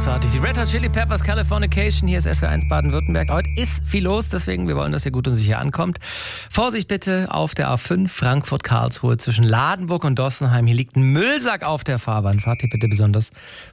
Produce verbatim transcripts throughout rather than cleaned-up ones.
großartig. Die Red Hot Chili Peppers, Californication. Hier ist S W R eins Baden-Württemberg. Heute ist viel los, deswegen wir wollen, dass ihr gut und sicher ankommt. Vorsicht bitte auf der A fünf Frankfurt-Karlsruhe zwischen Ladenburg und Dossenheim. Hier liegt ein Müllsack auf der Fahrbahn. Fahrt ihr bitte besonders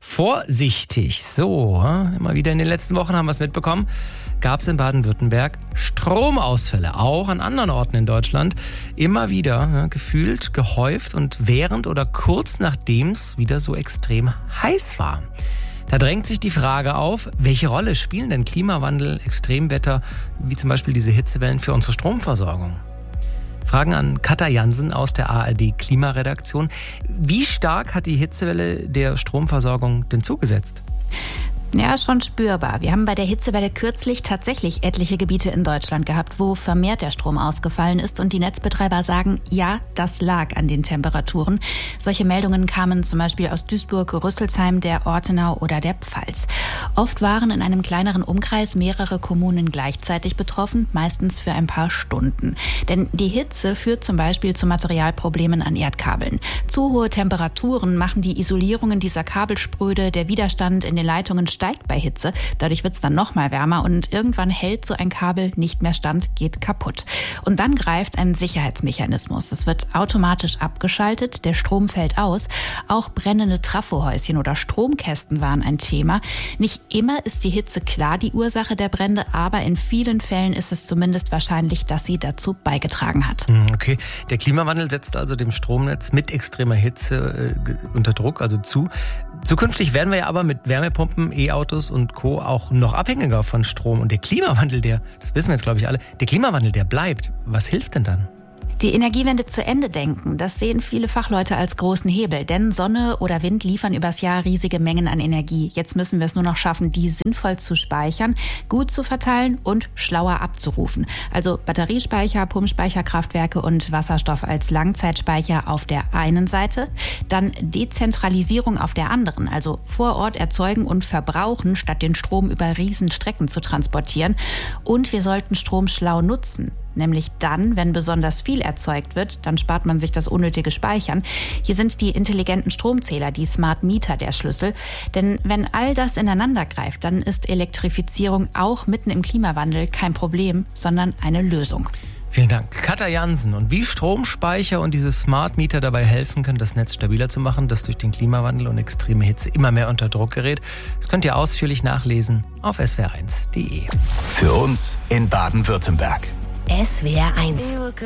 vorsichtig. So, immer wieder in den letzten Wochen haben wir es mitbekommen. Gab es in Baden-Württemberg Stromausfälle, auch an anderen Orten in Deutschland. Immer wieder ja, gefühlt, gehäuft und während oder kurz nachdem es wieder so extrem heiß war. Da drängt sich die Frage auf, welche Rolle spielen denn Klimawandel, Extremwetter, wie zum Beispiel diese Hitzewellen für unsere Stromversorgung? Fragen an Katja Jansen aus der A R D-Klimaredaktion. Wie stark hat die Hitzewelle der Stromversorgung denn zugesetzt? Ja, schon spürbar. Wir haben bei der Hitzewelle kürzlich tatsächlich etliche Gebiete in Deutschland gehabt, wo vermehrt der Strom ausgefallen ist. Und die Netzbetreiber sagen, ja, das lag an den Temperaturen. Solche Meldungen kamen zum Beispiel aus Duisburg, Rüsselsheim, der Ortenau oder der Pfalz. Oft waren in einem kleineren Umkreis mehrere Kommunen gleichzeitig betroffen, meistens für ein paar Stunden. Denn die Hitze führt zum Beispiel zu Materialproblemen an Erdkabeln. Zu hohe Temperaturen machen die Isolierungen dieser Kabel spröde, der Widerstand in den Leitungen steigt bei Hitze. Dadurch wird es dann noch mal wärmer und irgendwann hält so ein Kabel nicht mehr stand, geht kaputt. Und dann greift ein Sicherheitsmechanismus. Es wird automatisch abgeschaltet, der Strom fällt aus. Auch brennende Trafohäuschen oder Stromkästen waren ein Thema. Nicht immer ist die Hitze klar die Ursache der Brände, aber in vielen Fällen ist es zumindest wahrscheinlich, dass sie dazu beigetragen hat. Okay, der Klimawandel setzt also dem Stromnetz mit extremer Hitze äh, unter Druck, also zu. Zukünftig werden wir ja aber mit Wärmepumpen, E-Autos und Co. auch noch abhängiger von Strom. Und der Klimawandel, der, das wissen wir jetzt glaube ich alle, der Klimawandel, der bleibt. Was hilft denn dann? Die Energiewende zu Ende denken, das sehen viele Fachleute als großen Hebel. Denn Sonne oder Wind liefern übers Jahr riesige Mengen an Energie. Jetzt müssen wir es nur noch schaffen, die sinnvoll zu speichern, gut zu verteilen und schlauer abzurufen. Also Batteriespeicher, Pumpspeicherkraftwerke und Wasserstoff als Langzeitspeicher auf der einen Seite. Dann Dezentralisierung auf der anderen. Also vor Ort erzeugen und verbrauchen, statt den Strom über Riesenstrecken zu transportieren. Und wir sollten Strom schlau nutzen. Nämlich dann, wenn besonders viel erzeugt wird, dann spart man sich das unnötige Speichern. Hier sind die intelligenten Stromzähler, die Smart Meter, der Schlüssel. Denn wenn all das ineinander greift, dann ist Elektrifizierung auch mitten im Klimawandel kein Problem, sondern eine Lösung. Vielen Dank. Katja Jansen. Und wie Stromspeicher und diese Smart Meter dabei helfen können, das Netz stabiler zu machen, das durch den Klimawandel und extreme Hitze immer mehr unter Druck gerät, das könnt ihr ausführlich nachlesen auf S W R eins punkt de. Für uns in Baden-Württemberg. S W R eins.